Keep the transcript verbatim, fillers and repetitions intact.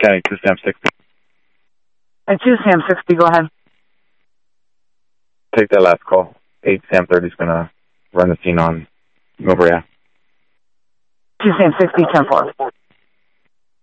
County, two Sam sixty. And two Sam sixty, go ahead. Take that last call. eight Sam thirty is going to run the scene on Milbury Ave. two Sam sixty, ten four.